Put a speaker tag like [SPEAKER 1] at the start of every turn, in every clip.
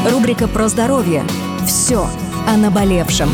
[SPEAKER 1] Рубрика про здоровье. Все о наболевшем.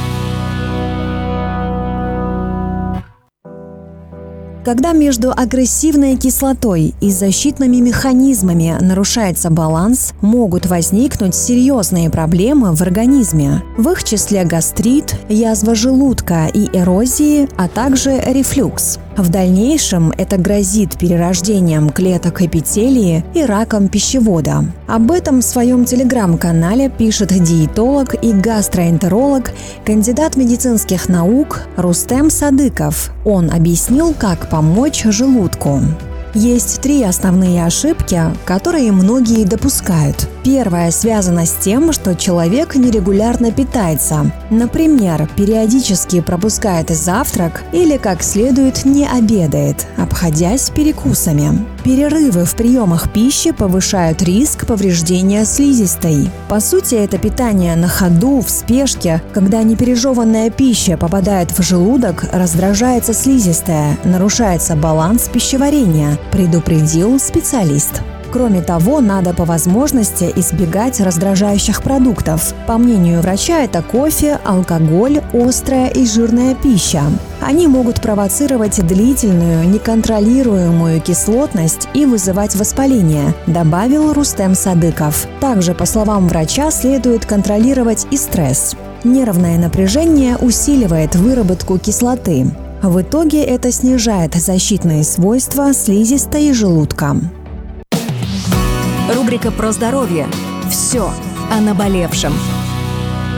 [SPEAKER 1] Когда между агрессивной кислотой и защитными механизмами нарушается баланс, могут возникнуть серьезные проблемы в организме. В их числе гастрит, язва желудка и эрозии, а также рефлюкс. В дальнейшем это грозит перерождением клеток эпителии и раком пищевода. Об этом в своем телеграм-канале пишет диетолог и гастроэнтеролог, кандидат медицинских наук Рустем Садыков. Он объяснил, как помочь желудку. Есть 3 основные ошибки, которые многие допускают. Первая связана с тем, что человек нерегулярно питается. Например, периодически пропускает завтрак или как следует не обедает, обходясь перекусами. Перерывы в приемах пищи повышают риск повреждения слизистой. По сути, это питание на ходу, в спешке. Когда непережеванная пища попадает в желудок, раздражается слизистая, нарушается баланс пищеварения, предупредил специалист. Кроме того, надо по возможности избегать раздражающих продуктов. По мнению врача, это кофе, алкоголь, острая и жирная пища. Они могут провоцировать длительную, неконтролируемую кислотность и вызывать воспаление, добавил Рустем Садыков. Также, по словам врача, следует контролировать и стресс. Нервное напряжение усиливает выработку кислоты. В итоге это снижает защитные свойства слизистой и желудка. Рубрика про здоровье. Все о наболевшем.